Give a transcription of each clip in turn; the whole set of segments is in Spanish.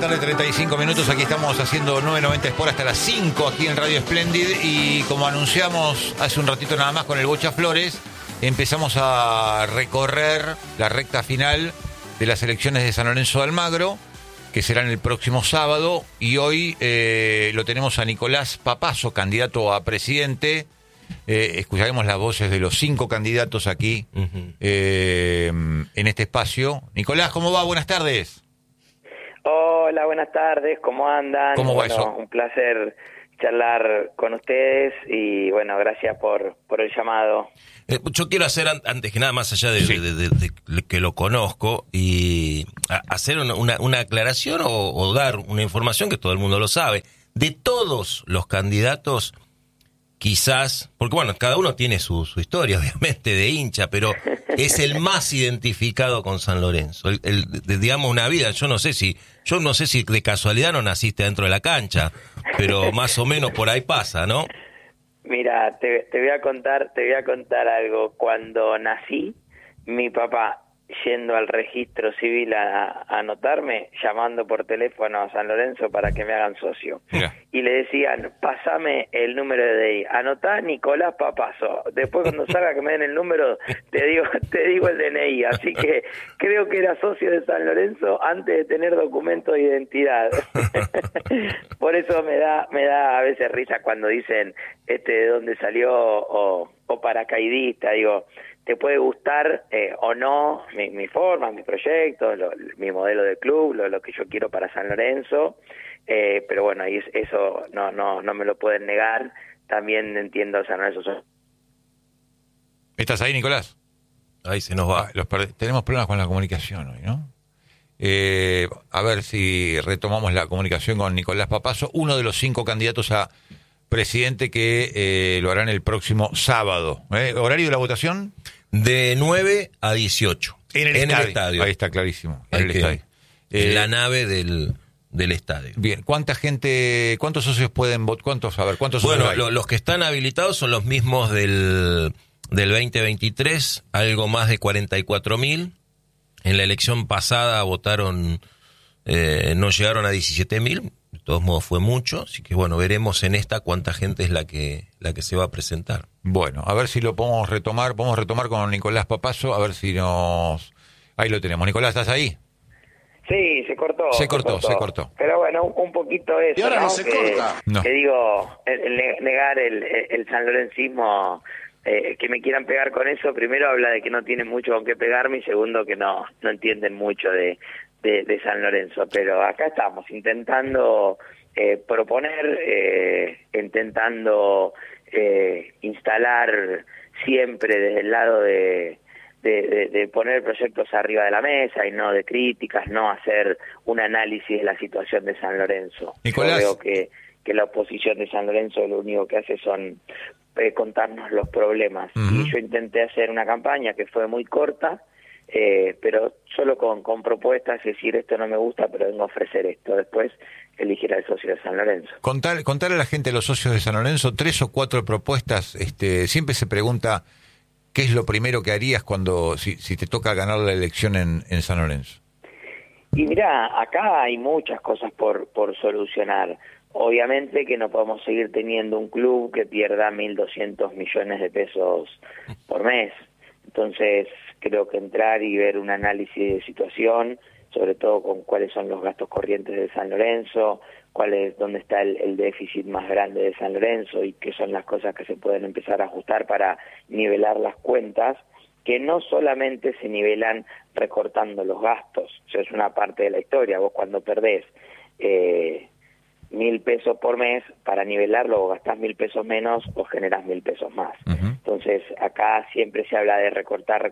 tarde, 35 minutos. Aquí estamos haciendo 990 Sport hasta las 5 aquí en Radio Splendid. Y como anunciamos hace un ratito nada más con el Bocha Flores, empezamos a recorrer la recta final de las elecciones de San Lorenzo de Almagro, que serán el próximo sábado. Y hoy lo tenemos a Nicolás Papazo, candidato a presidente. Escucharemos las voces de los 5 candidatos aquí en este espacio. Nicolás, ¿cómo va? Buenas tardes. Hola, buenas tardes, ¿cómo andan? ¿Cómo va eso? Un placer charlar con ustedes y bueno, gracias por el llamado. Yo quiero hacer, antes que nada, más allá de que lo conozco, y hacer una aclaración o dar una información que todo el mundo lo sabe. De todos los candidatos, quizás, porque bueno, cada uno tiene su historia, obviamente, de hincha, pero es el más identificado con San Lorenzo. Digamos, una vida, yo no sé si de casualidad no naciste dentro de la cancha, pero más o menos por ahí pasa, ¿no? Mira, te voy a contar algo. Cuando nací, mi papá, yendo al registro civil a anotarme, llamando por teléfono a San Lorenzo para que me hagan socio. Mira. Y le decían, pasame el número de DNI, anotá Nicolás Papazo, después cuando salga que me den el número, te digo el DNI, así que creo que era socio de San Lorenzo antes de tener documento de identidad. Por eso me da a veces risa cuando dicen de dónde salió o paracaidista, digo, te puede gustar o no mi forma, mi proyecto, mi modelo de club, lo que yo quiero para San Lorenzo, pero bueno, y eso no me lo pueden negar. También entiendo a San Lorenzo. ¿Estás ahí, Nicolás? Ahí se nos va. Tenemos problemas con la comunicación hoy, ¿no? A ver si retomamos la comunicación con Nicolás Papazo, uno de los 5 candidatos a presidente que lo harán el próximo sábado. ¿Horario de la votación? De 9 a 18. En el estadio. Ahí está clarísimo. En el estadio. En la nave del estadio. Bien. ¿Cuántos socios pueden votar? ¿Cuántos socios hay? Los que están habilitados son los mismos del 2023, algo más de 44.000. En la elección pasada votaron, no llegaron a 17.000. De todos modos fue mucho, así que bueno, veremos en esta cuánta gente es la que se va a presentar. Bueno, a ver si lo podemos retomar con Nicolás Papazo, a ver si ahí lo tenemos. Nicolás, ¿estás ahí? Sí, se cortó. Se cortó. Pero bueno, un poquito eso. Y ahora no se corta. Que digo, negar el sanlorencismo, que me quieran pegar con eso, primero habla de que no tienen mucho con qué pegarme, y segundo que no entienden mucho de San Lorenzo, pero acá estamos intentando proponer, intentando instalar siempre desde el lado de poner proyectos arriba de la mesa y no de críticas, no hacer un análisis de la situación de San Lorenzo. Nicolás. Yo veo que la oposición de San Lorenzo lo único que hace son contarnos los problemas. Y yo intenté hacer una campaña que fue muy corta, pero solo con propuestas, es decir, esto no me gusta, pero vengo a ofrecer esto. Después elegir al socio de San Lorenzo. Contar a la gente, a los socios de San Lorenzo, 3 o 4 propuestas. Siempre se pregunta qué es lo primero que harías si te toca ganar la elección en San Lorenzo. Y mirá, acá hay muchas cosas por solucionar. Obviamente que no podemos seguir teniendo un club que pierda 1.200 millones de pesos por mes. Entonces, creo que entrar y ver un análisis de situación, sobre todo con cuáles son los gastos corrientes de San Lorenzo, dónde está el déficit más grande de San Lorenzo y qué son las cosas que se pueden empezar a ajustar para nivelar las cuentas, que no solamente se nivelan recortando los gastos. Eso es una parte de la historia. Vos cuando perdés 1.000 pesos por mes, para nivelarlo o gastás 1.000 pesos menos o generás 1.000 pesos más. Entonces acá siempre se habla de recortar,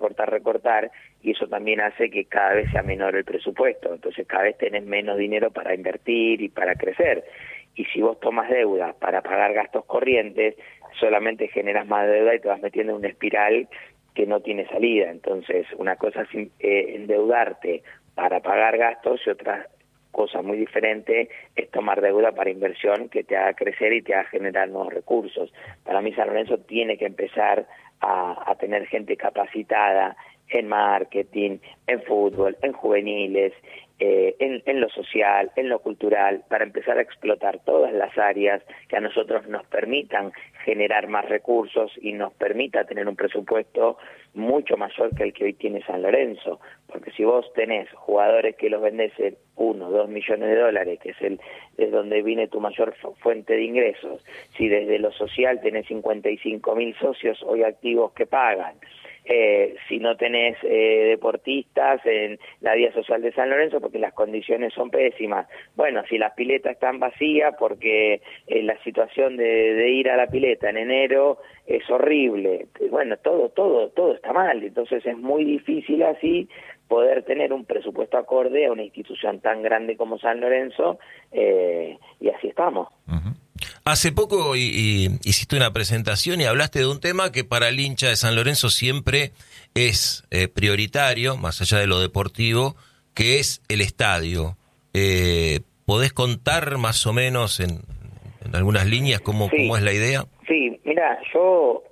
y eso también hace que cada vez sea menor el presupuesto. Entonces cada vez tenés menos dinero para invertir y para crecer. Y si vos tomas deuda para pagar gastos corrientes, solamente generas más deuda y te vas metiendo en una espiral que no tiene salida. Entonces una cosa es endeudarte para pagar gastos, y otra cosa muy diferente es tomar deuda para inversión que te haga crecer y te haga generar nuevos recursos. Para mí San Lorenzo tiene que empezar a tener gente capacitada en marketing, en fútbol, en juveniles, en lo social, en lo cultural, para empezar a explotar todas las áreas que a nosotros nos permitan generar más recursos y nos permita tener un presupuesto mucho mayor que el que hoy tiene San Lorenzo, porque si vos tenés jugadores que los vendés en 1 o 2 millones de dólares, que es donde viene tu mayor fuente de ingresos, si desde lo social tenés 55.000 socios hoy activos que pagan, si no tenés deportistas en la vida social de San Lorenzo porque las condiciones son pésimas, bueno, si las piletas están vacías porque la situación de ir a la pileta en enero es horrible, bueno, todo está mal, entonces es muy difícil así poder tener un presupuesto acorde a una institución tan grande como San Lorenzo, y así estamos. Uh-huh. Hace poco hiciste una presentación y hablaste de un tema que para el hincha de San Lorenzo siempre es prioritario, más allá de lo deportivo, que es el estadio. ¿Podés contar más o menos en algunas líneas cómo es la idea? Sí, mira, yo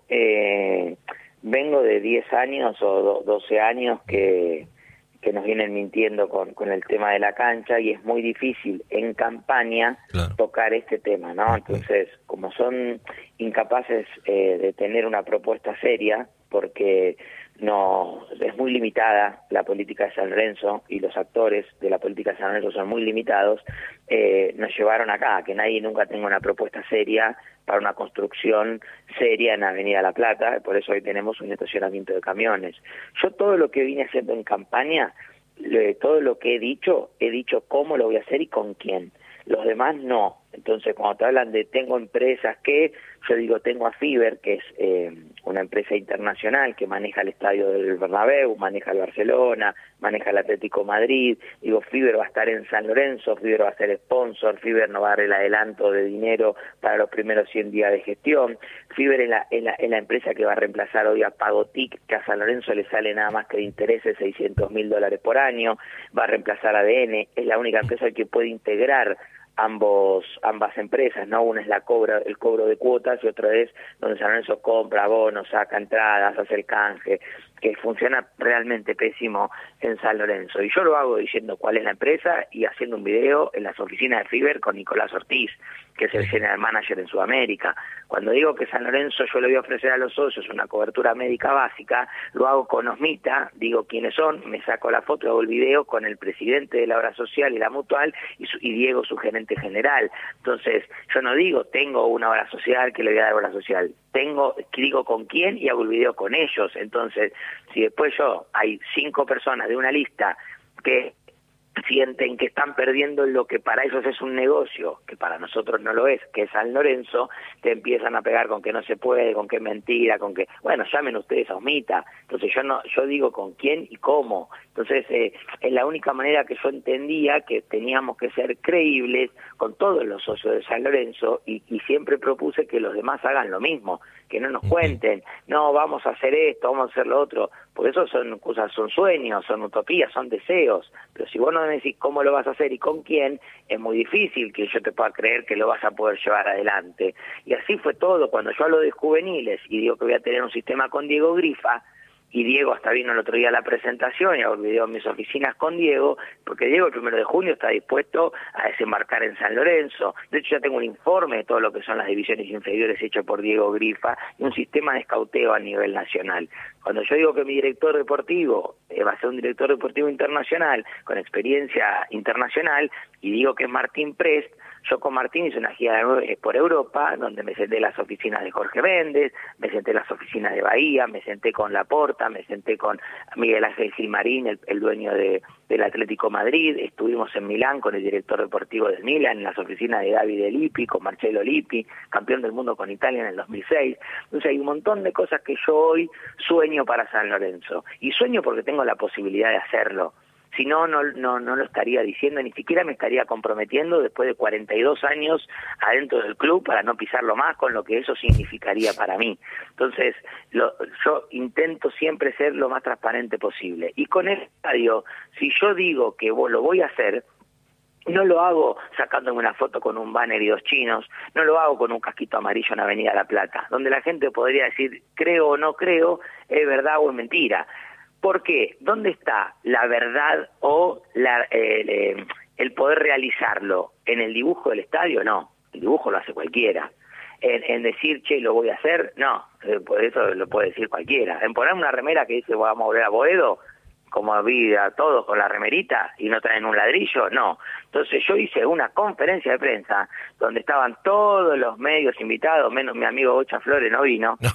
vengo de 10 años o 12 años que nos vienen mintiendo con el tema de la cancha, y es muy difícil en campaña tocar este tema, ¿no? Entonces, como son incapaces de tener una propuesta seria, porque no es muy limitada la política de San Lorenzo y los actores de la política de San Lorenzo son muy limitados, nos llevaron acá, que nadie nunca tenga una propuesta seria para una construcción seria en Avenida La Plata, por eso hoy tenemos un estacionamiento de camiones. Yo todo lo que vine haciendo en campaña, todo lo que he dicho cómo lo voy a hacer y con quién. Los demás no. Entonces, cuando te hablan de tengo empresas que, yo digo tengo a Fiverr, que es una empresa internacional que maneja el estadio del Bernabéu, maneja el Barcelona, maneja el Atlético Madrid. Digo, Fiverr va a estar en San Lorenzo, Fiverr va a ser sponsor, Fiverr no va a dar el adelanto de dinero para los primeros 100 días de gestión. Fiverr es la empresa que va a reemplazar hoy a Pagotic, que a San Lorenzo le sale nada más que de intereses $600.000 por año, va a reemplazar a ADN, es la única empresa que puede integrar ambas empresas, ¿no? Una es el cobro de cuotas y otra es donde San Lorenzo compra bonos, saca entradas, hace el canje, que funciona realmente pésimo en San Lorenzo. Y yo lo hago diciendo cuál es la empresa y haciendo un video en las oficinas de Fiverr con Nicolás Ortiz, que es el general manager en Sudamérica. Cuando digo que San Lorenzo yo le voy a ofrecer a los socios una cobertura médica básica, lo hago con Osmita, digo quiénes son, me saco la foto, hago el video con el presidente de la obra social y la mutual y Diego, su gerente general. Entonces, yo no digo tengo una obra social que le voy a dar obra social, digo con quién y hago el video con ellos. Entonces, si después hay 5 personas de una lista que sienten que están perdiendo lo que para ellos es un negocio, que para nosotros no lo es, que es San Lorenzo, te empiezan a pegar con que no se puede, con que es mentira, con que, bueno, llamen ustedes a Osmita. Entonces yo digo con quién y cómo. Entonces es la única manera que yo entendía que teníamos que ser creíbles con todos los socios de San Lorenzo y siempre propuse que los demás hagan lo mismo, que no nos cuenten, no, vamos a hacer esto, vamos a hacer lo otro, porque eso son cosas, son sueños, son utopías, son deseos, pero si vos no me decís cómo lo vas a hacer y con quién, es muy difícil que yo te pueda creer que lo vas a poder llevar adelante. Y así fue todo. Cuando yo hablo de juveniles y digo que voy a tener un sistema con Diego Grifa, y Diego hasta vino el otro día a la presentación y hago el video en mis oficinas con Diego, porque Diego el 1 de junio está dispuesto a desembarcar en San Lorenzo. De hecho, ya tengo un informe de todo lo que son las divisiones inferiores hecho por Diego Grifa y un sistema de escauteo a nivel nacional. Cuando yo digo que mi director deportivo va a ser un director deportivo internacional, con experiencia internacional, y digo que es Martín Prest, yo con Martín hice una gira por Europa, donde me senté en las oficinas de Jorge Méndez, me senté en las oficinas de Bahía, me senté con Laporta, me senté con Miguel Ángel Gilmarín, el dueño del Atlético Madrid, estuvimos en Milán con el director deportivo del Milan, en las oficinas de Davide Lippi, con Marcelo Lippi, campeón del mundo con Italia en el 2006. Entonces hay un montón de cosas que yo hoy sueño para San Lorenzo, y sueño porque tengo la posibilidad de hacerlo. Si no lo estaría diciendo, ni siquiera me estaría comprometiendo después de 42 años adentro del club para no pisarlo más, con lo que eso significaría para mí. Entonces, yo intento siempre ser lo más transparente posible. Y con el estadio, si yo digo que lo voy a hacer, no lo hago sacándome una foto con un banner y 2 chinos, no lo hago con un casquito amarillo en Avenida La Plata, donde la gente podría decir, creo o no creo, es verdad o es mentira. ¿Por qué? ¿Dónde está la verdad o el poder realizarlo? ¿En el dibujo del estadio? No, el dibujo lo hace cualquiera. En decir, che, lo voy a hacer, no, por eso lo puede decir cualquiera. En poner una remera que dice, vamos a volver a Boedo, como vi a todos con la remerita y no traen un ladrillo, no. Entonces yo hice una conferencia de prensa donde estaban todos los medios invitados, menos mi amigo Bocha Flores no vino, No.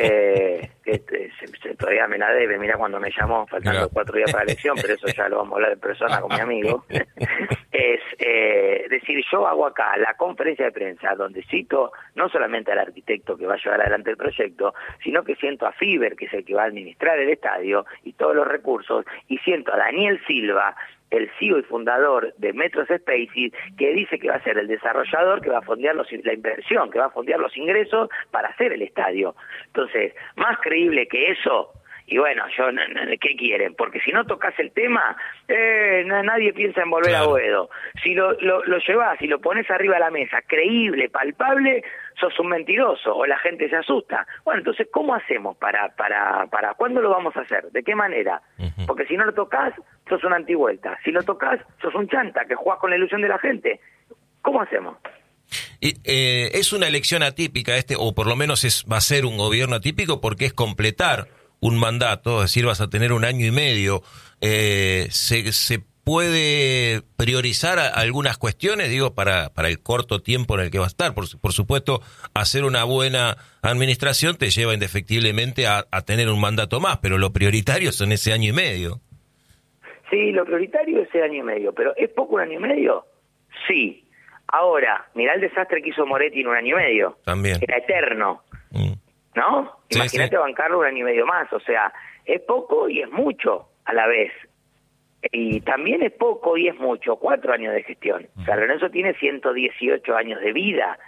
Todavía me la debe, mirá cuando me llamó, faltando 4 días para la elección, pero eso ya lo vamos a hablar de persona con mi amigo. Es decir, yo hago acá la conferencia de prensa donde cito no solamente al arquitecto que va a llevar adelante el proyecto, sino que siento a Fiber, que es el que va a administrar el estadio y todos los recursos, y siento a Daniel Silva, el CEO y fundador de Metros Spaces, que dice que va a ser el desarrollador que va a fondear la inversión, que va a fondear los ingresos para hacer el estadio. Entonces, más creíble que eso, y bueno, ¿qué quieren? Porque si no tocas el tema, nadie piensa en volver a Boedo. Si lo llevas y lo pones arriba de la mesa, creíble, palpable, sos un mentiroso, o la gente se asusta. Bueno, entonces, ¿cómo hacemos para cuándo lo vamos a hacer? ¿De qué manera? Porque si no lo tocas, sos una antivuelta. Si lo tocas, sos un chanta que jugás con la ilusión de la gente. ¿Cómo hacemos? Y, es una elección atípica o por lo menos va a ser un gobierno atípico porque es completar un mandato, es decir, vas a tener 1 año y medio. ¿Se puede priorizar algunas cuestiones, digo, para el corto tiempo en el que va a estar? Por supuesto, hacer una buena administración te lleva indefectiblemente a tener un mandato más, pero lo prioritario son ese 1 año y medio. Sí, lo prioritario es el 1 año y medio, pero ¿es poco 1 año y medio? Sí. Ahora, mirá el desastre que hizo Moretti en 1 año y medio. También. Era eterno. ¿No? Sí, Imagínate bancarlo 1 año y medio más, o sea, es poco y es mucho a la vez. Y también es poco y es mucho, 4 años de gestión. San Lorenzo tiene 118 años de vida,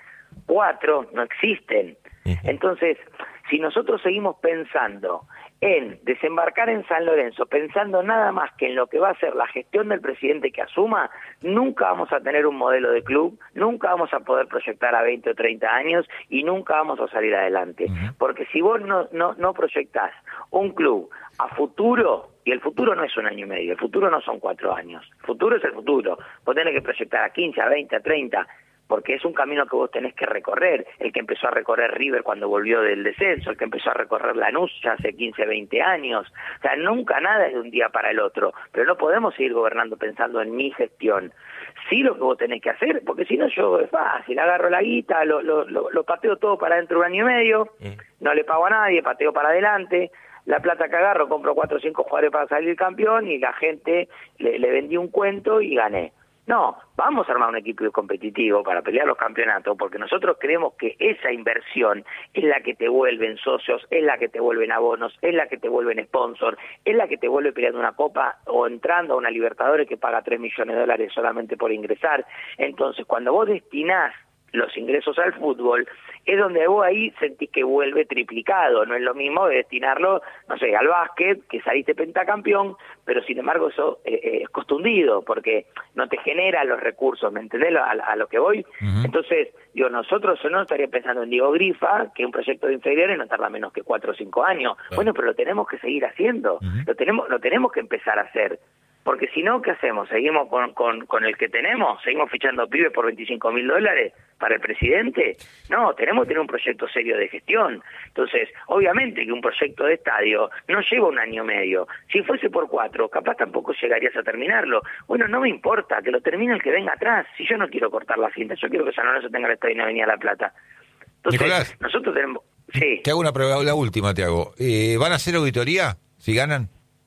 4 no existen. Entonces, si nosotros seguimos pensando en desembarcar en San Lorenzo, pensando nada más que en lo que va a ser la gestión del presidente que asuma, nunca vamos a tener un modelo de club, nunca vamos a poder proyectar a 20 o 30 años y nunca vamos a salir adelante. Porque si vos no proyectás un club a futuro, y el futuro no es 1 año y medio, el futuro no son 4 años, el futuro es el futuro. Vos tenés que proyectar a 15, a 20, a 30, porque es un camino que vos tenés que recorrer, el que empezó a recorrer River cuando volvió del descenso, el que empezó a recorrer Lanús ya hace 15, 20 años, o sea, nunca nada es de un día para el otro, pero no podemos seguir gobernando pensando en mi gestión. Sí, lo que vos tenés que hacer, porque si no yo es fácil, agarro la guita, lo pateo todo para dentro de 1 año y medio, no le pago a nadie, pateo para adelante, la plata que agarro, compro 4 o 5 jugadores para salir campeón y la gente le vendí un cuento y gané. No, vamos a armar un equipo competitivo para pelear los campeonatos, porque nosotros creemos que esa inversión es la que te vuelven socios, es la que te vuelven abonos, es la que te vuelven sponsor, es la que te vuelve peleando una copa o entrando a una Libertadores que paga $3 millones solamente por ingresar. Entonces, cuando vos destinás los ingresos al fútbol, es donde vos ahí sentís que vuelve triplicado. No es lo mismo de destinarlo, no sé, al básquet, que saliste pentacampeón, pero sin embargo eso es costo hundido, porque no te genera los recursos, ¿me entendés a lo que voy? Entonces, digo, nosotros no estaría pensando en Diego Grifa, que un proyecto de inferiores no tarda menos que 4 o 5 años. Bueno, pero lo tenemos que seguir haciendo, lo tenemos que empezar a hacer. Porque si no, ¿qué hacemos? ¿Seguimos con el que tenemos? ¿Seguimos fichando pibes por $25.000 para el presidente? No, tenemos que tener un proyecto serio de gestión. Entonces, obviamente que un proyecto de estadio no lleva 1 año y medio. Si fuese por 4, capaz tampoco llegarías a terminarlo. Bueno, no me importa, que lo termine el que venga atrás. Si yo no quiero cortar la cinta, yo quiero que San Lorenzo tenga el estadio en Avenida La Plata. Entonces, Nicolás, nosotros tenemos... Sí. Te hago la última, te hago. ¿Van a hacer auditoría si ganan?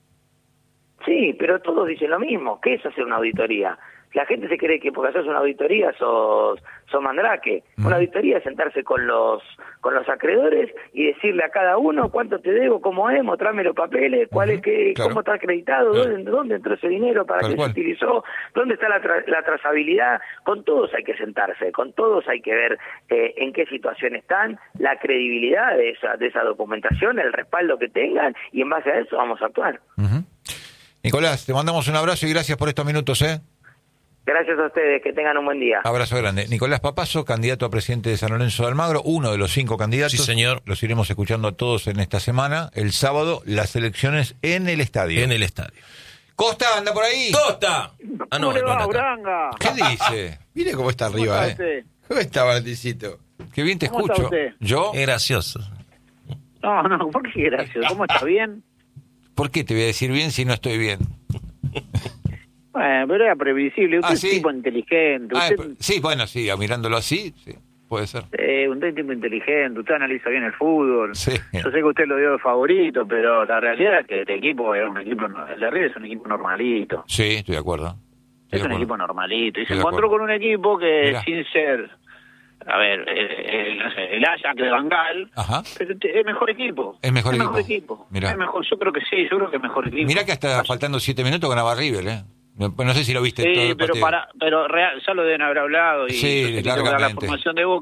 Sí, pero todos dicen lo mismo. ¿Qué es hacer una auditoría? La gente se cree que porque haces una auditoría sos mandrake. Una auditoría es sentarse con los acreedores y decirle a cada uno cuánto te debo, cómo es, mostrarme los papeles, cuál es cómo está acreditado, dónde entró ese dinero, para qué se utilizó, dónde está la trazabilidad. Con todos hay que sentarse, con todos hay que ver en qué situación están, la credibilidad de esa documentación, el respaldo que tengan, y en base a eso vamos a actuar. Nicolás, te mandamos un abrazo y gracias por estos minutos, Gracias a ustedes, que tengan un buen día. Abrazo grande. Nicolás Papazo, candidato a presidente de San Lorenzo de Almagro, uno de los 5 candidatos. Sí, señor. Los iremos escuchando a todos en esta semana. El sábado, las elecciones en el estadio. En el estadio. Costa, anda por ahí. ¡Costa! Ah, no, ¿Cómo le no va, anda acá. Uranga? ¿Qué dice? Mire cómo está ¿Cómo arriba, está usted? ¿Cómo está, Valenticito? Qué bien te ¿Cómo está escucho. usted? ¿Yo? Es gracioso. No, ¿por qué gracioso? ¿Cómo está bien? ¿Por qué te voy a decir bien si no estoy bien? Bueno, pero era previsible. Usted ¿sí? es un tipo inteligente. Ah, Usted sí, bueno, sí, mirándolo así, sí, puede ser. usted es un tipo inteligente. Usted analiza bien el fútbol. Sí. Yo sé que usted lo dio de favorito, pero la realidad es que este equipo era un equipo... El de River es un equipo normalito. Sí, estoy de acuerdo. Estoy Es de un acuerdo. equipo normalito. Y Estoy se de encontró acuerdo. con un equipo que, Mirá. sin ser... A ver, el Ajax de Bangal, Ajá. pero es mejor equipo. Es mejor equipo. equipo. Mirá. Es mejor, yo creo que sí, yo creo que es mejor equipo. Mirá que hasta faltando 7 minutos ganaba River, ¿eh? No sé si lo viste todo Sí, el pero partido. pero real, ya lo deben haber hablado y Sí, yo sé que tengo que dar la largamente. formación de Boca.